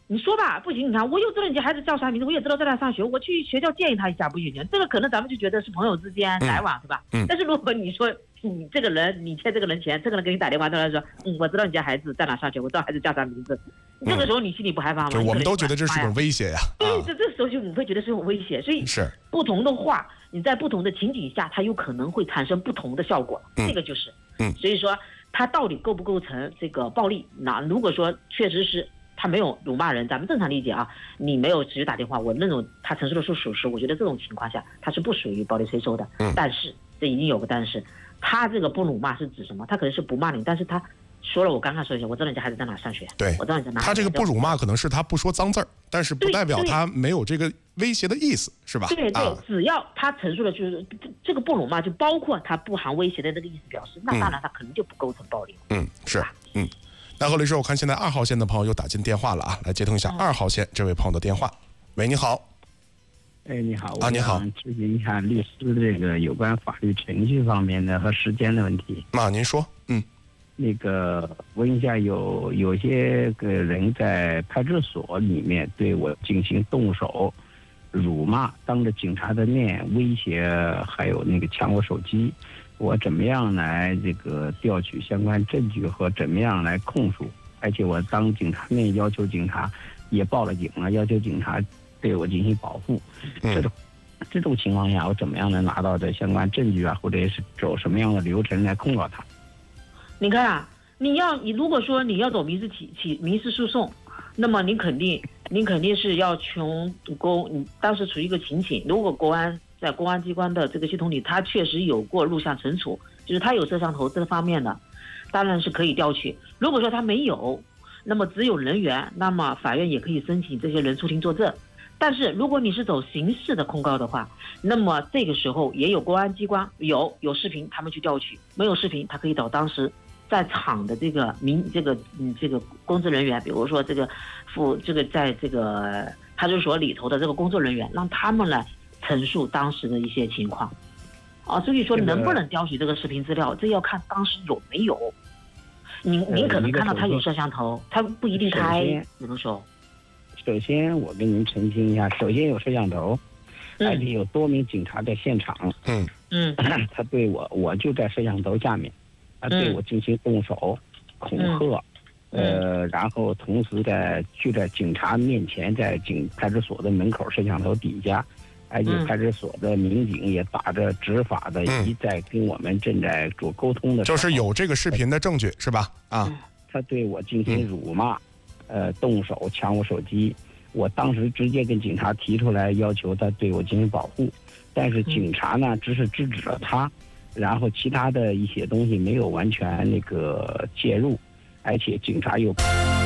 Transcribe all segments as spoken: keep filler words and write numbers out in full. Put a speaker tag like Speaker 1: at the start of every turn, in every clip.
Speaker 1: 你说吧，不行，你看我又知道你家孩子叫啥名字，我也知道在哪上学，我去学校建议他一下，不行，这个可能咱们就觉得是朋友之间来往，是吧？
Speaker 2: 嗯。
Speaker 1: 但是如果你说你这个人，你欠这个人钱，这个人给你打电话，对他说，嗯，我知道你家孩子在哪上学，我知道孩子叫啥名字，这个时候你心里不害怕吗？
Speaker 2: 就我们都觉得这是种威胁呀。
Speaker 1: 对，这这时候就你会觉得是种威胁，所以
Speaker 2: 是
Speaker 1: 不同的话，你在不同的情景下，它有可能会产生不同的效果，这个就是，
Speaker 2: 嗯，
Speaker 1: 所以说它到底构不构成这个暴力？那如果说确实是。他没有辱骂人，咱们正常理解啊。你没有直接打电话，我那种他陈述的是属实，我觉得这种情况下他是不属于暴力催收的。
Speaker 2: 嗯，
Speaker 1: 但是这一定有个但是，他这个不辱骂是指什么？他可能是不骂你，但是他说了我刚刚说一下，我知道你家孩子在哪上学，
Speaker 2: 对，
Speaker 1: 我知道你在哪。
Speaker 2: 他这个不辱骂可能是他不说脏字儿，但是不代表他没有这个威胁的意思，是吧？
Speaker 1: 对对，
Speaker 2: 啊、
Speaker 1: 只要他陈述的就是这个不辱骂，就包括他不含威胁的这个意思表示，那当然他可能就不构成暴力。
Speaker 2: 嗯，是，嗯。那何律师，我看现在二号线的朋友又打进电话了啊，来接通一下二号线这位朋友的电话。喂，你好。
Speaker 3: 哎，你好
Speaker 2: 啊，你好。
Speaker 3: 咨询一下律师这个有关法律程序方面的和时间的问题。
Speaker 2: 啊，您说，嗯。
Speaker 3: 那个问一下，有有些个人在派出所里面对我进行动手、辱骂，当着警察的面威胁，还有那个抢我手机。我怎么样来这个调取相关证据和怎么样来控诉？而且我当警察面要求警察也报了警了，要求警察对我进行保护。
Speaker 2: 嗯、
Speaker 3: 这种这种情况下，我怎么样能拿到这相关证据啊？或者是走什么样的流程来控告他？
Speaker 1: 你看啊，你要你如果说你要走民事起起民事诉讼，那么你肯定你肯定是要从公，你当时处于一个情形，如果国安。在公安机关的这个系统里，他确实有过录像存储，就是他有摄像头这方面的，当然是可以调取。如果说他没有，那么只有人员，那么法院也可以申请这些人出庭作证。但是如果你是走刑事的控告的话，那么这个时候也有公安机关有有视频，他们去调取；没有视频，他可以找当时在场的这个民这个嗯这个公职人员，比如说这个副这个在这个派出所里头的这个工作人员，让他们来陈述当时的一些情况，啊，所以说能不能调取这个视频资料，这要看当时有没有。您您可能看到他有摄像头，他不一定开，怎么说？
Speaker 3: 首先，我跟您澄清一下，首先有摄像头，而且有多名警察在现场。
Speaker 2: 嗯
Speaker 1: 嗯，
Speaker 3: 他对我，我就在摄像头下面，他对我进行动手、恐吓，呃，然后同时在就在警察面前，在警派出所的门口摄像头底下。而且派出所的民警也打着执法的一在跟我们正在做沟通的时候、嗯，
Speaker 2: 就是有这个视频的证据是吧？啊，
Speaker 3: 他对我进行辱骂，嗯、呃，动手抢我手机，我当时直接跟警察提出来要求他对我进行保护，但是警察呢只是制止了他，然后其他的一些东西没有完全那个介入，而且警察又。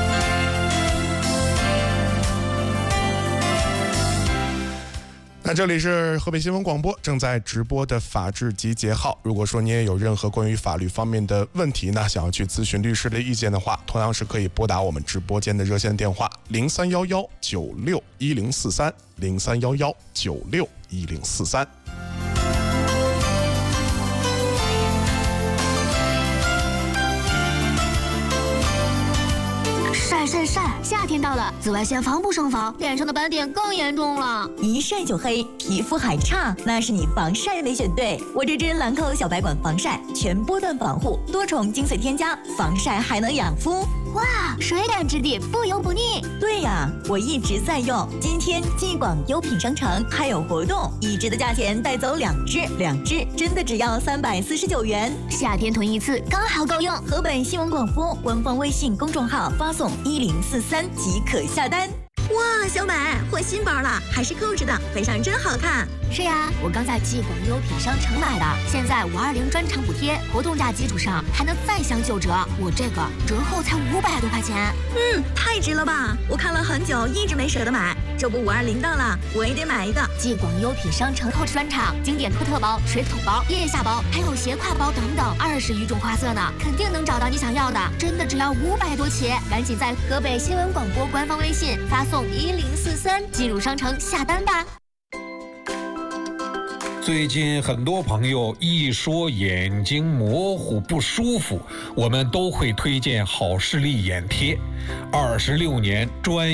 Speaker 2: 那这里是河北新闻广播正在直播的法治集结号。如果说你也有任何关于法律方面的问题呢，想要去咨询律师的意见的话，同样是可以拨打我们直播间的热线电话零三幺幺九六一零四三零三幺幺九六一零四三。
Speaker 4: 晒晒晒！夏天到了，紫外线防不胜防，脸上的斑点更严重了。
Speaker 5: 一晒就黑，皮肤还差，那是你防晒没选对。我这支兰蔻小白管防晒，全波段防护，多重精粹添加，防晒还能养肤。
Speaker 4: 哇，水感质地，不油不腻。
Speaker 5: 对呀，我一直在用。今天继广优品商城还有活动，一支的价钱带走两支，两支真的只要三百四十九元。
Speaker 4: 夏天囤一次刚好够用。
Speaker 5: 河北新闻广播官方微信公众号发送一零四三即可下单。
Speaker 6: 哇，小美换新包了，还是扣着的，背上真好看。
Speaker 4: 是呀，我刚在继广优品商城买的，现在五二零专场补贴，活动价基础上还能再享九折，我这个折后才五百多块钱。
Speaker 6: 嗯，太值了吧！我看了很久，一直没舍得买，这不五二零到了，我也得买一个。
Speaker 4: 继广优品商城扣着专场，经典托特包、水桶包、腋下包，还有斜挎包等等，二十余种花色呢，肯定能找到你想要的，真的只要五百多起，赶紧在河北新闻广播官方微信发送一零四三进入商城下单吧。
Speaker 7: 最近很多朋友一说眼睛模糊不舒服，我们都会推荐好视力眼贴，二十六年专